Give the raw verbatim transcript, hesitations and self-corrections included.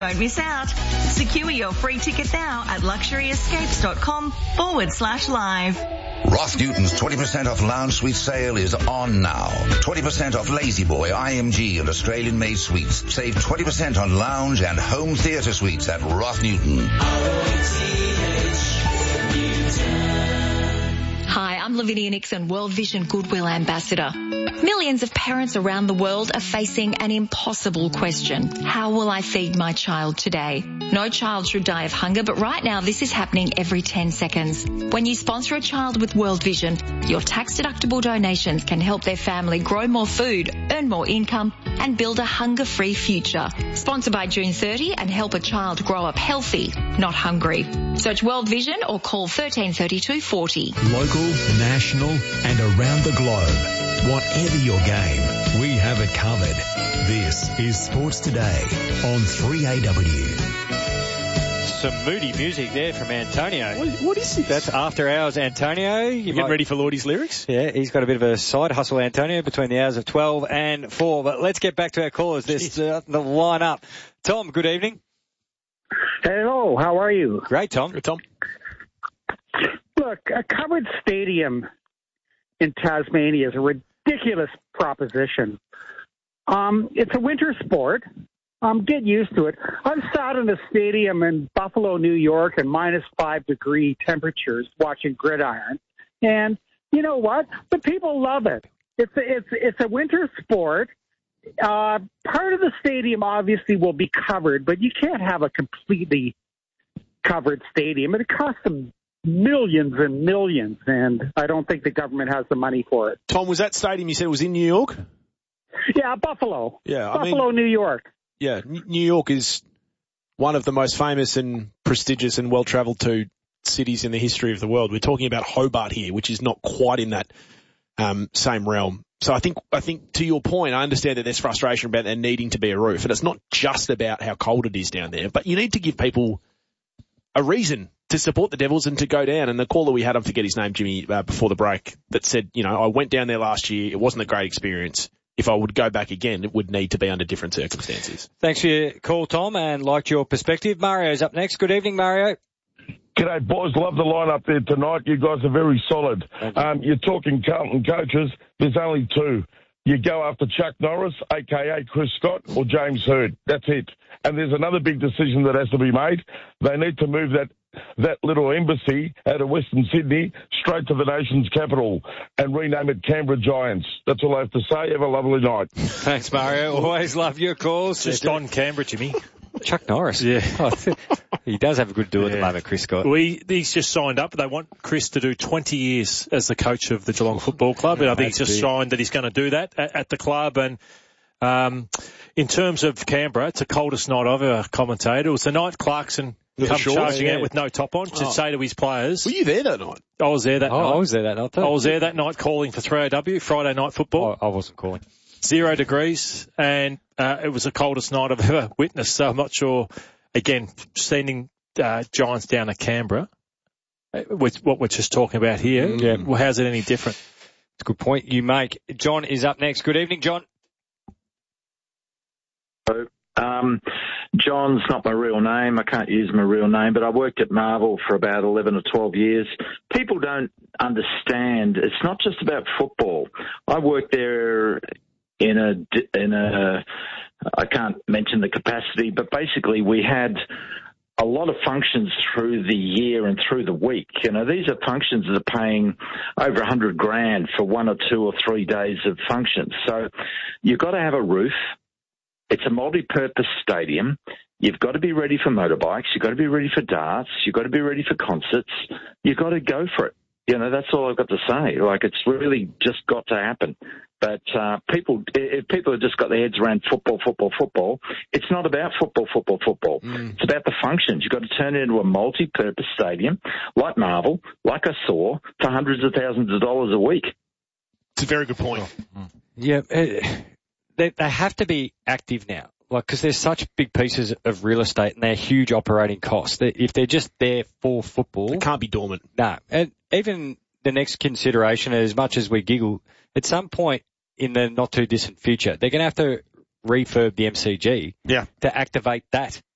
Don't miss out. Secure your free ticket now at luxuryescapes.com forward slash live. Roth Newton's twenty percent off lounge suite sale is on now. twenty percent off Lazy Boy, I M G and Australian-made suites. Save twenty percent on lounge and home theatre suites at Roth Newton. Hi, I'm Lavinia Nixon, World Vision Goodwill Ambassador. Millions of parents around the world are facing an impossible question. How will I feed my child today? No child should die of hunger, but right now this is happening every ten seconds. When you sponsor a child with World Vision, your tax-deductible donations can help their family grow more food, earn more income, and build a hunger-free future. Sponsor by June thirtieth and help a child grow up healthy, not hungry. Search World Vision or call thirteen thirty-two forty. Local, national, and around the globe. Whatever your game, we have it covered. This is Sports Today on three A W. Some moody music there from Antonio. What, what is this? That's After Hours Antonio. You Getting might, ready for Lordy's lyrics? Yeah, he's got a bit of a side hustle, Antonio, between the hours of twelve and four. But let's get back to our callers. There's uh, the line up. Tom, good evening. Hello, how are you? Great, Tom. Good, Tom. Look, a covered stadium in Tasmania is a ridiculous proposition. Um, it's a winter sport. Um, get used to it. I've sat in a stadium in Buffalo, New York, in minus five degree temperatures watching gridiron, and you know what? The people love it. It's a, it's it's a winter sport. Uh, part of the stadium obviously will be covered, but you can't have a completely covered stadium. It costs them millions and millions, and I don't think the government has the money for it. Tom, was that stadium you said was in New York? Yeah, Buffalo. Yeah, I Buffalo, mean, New York. Yeah, New York is one of the most famous and prestigious and well-travelled to cities in the history of the world. We're talking about Hobart here, which is not quite in that um, same realm. So I think, I think to your point, I understand that there's frustration about there needing to be a roof, and it's not just about how cold it is down there, but you need to give people a reason to support the Devils and to go down. And the caller we had, I forget his name, Jimmy, uh, before the break, that said, you know, I went down there last year. It wasn't a great experience. If I would go back again, it would need to be under different circumstances. Thanks for your call, Tom, and liked your perspective. Mario's up next. Good evening, Mario. G'day, boys. Love the line up there tonight. You guys are very solid. You. Um, you're talking Carlton coaches. There's only two. You go after Chuck Norris, a k a. Chris Scott, or James Hird. That's it. And there's another big decision that has to be made. They need to move that that little embassy out of Western Sydney straight to the nation's capital and rename it Canberra Giants. That's all I have to say. Have a lovely night. Thanks, Mario. Always love your calls. Just on Canberra, Jimmy. Chuck Norris. Yeah. He does have a good do yeah. at the moment, Chris Scott. We, he's just signed up. They want Chris to do twenty years as the coach of the Geelong Football Club. And I think he's just big. signed that he's going to do that at, at the club. And um, in terms of Canberra, it's the coldest night I've ever commentated. It was the night Clarkson come short, charging yeah. out with no top on to oh. say to his players. Were you there that night? I was there that oh, night. I was there that night too. I was there that night calling for three A W, Friday Night Football. Oh, I wasn't calling. Zero degrees, and uh, it was the coldest night I've ever witnessed, so I'm not sure, again, sending uh, Giants down to Canberra, with what we're just talking about here, mm. yeah. well, how's it any different? It's a good point you make. John is up next. Good evening, John. Um, John's not my real name. I can't use my real name, but I worked at Marvel for about eleven or twelve years. People don't understand. It's not just about football. I worked there in a, in a, I can't mention the capacity, but basically we had a lot of functions through the year and through the week. You know, these are functions that are paying over a hundred grand for one or two or three days of functions. So you've got to have a roof. It's a multi-purpose stadium. You've got to be ready for motorbikes. You've got to be ready for darts. You've got to be ready for concerts. You've got to go for it. You know, that's all I've got to say. Like, it's really just got to happen. But uh, people, if people have just got their heads around football, football, football, it's not about football, football, football. Mm. It's about the functions. You've got to turn it into a multi-purpose stadium, like Marvel, like I saw, for hundreds of thousands of dollars a week. It's a very good point. Oh. Yeah, uh, they, they have to be active now, like, because there's such big pieces of real estate and they're huge operating costs. They, if they're just there for football, it can't be dormant. No, and even the next consideration, as much as we giggle, at some point in the not too distant future, they're going to have to refurb the M C G yeah. to activate that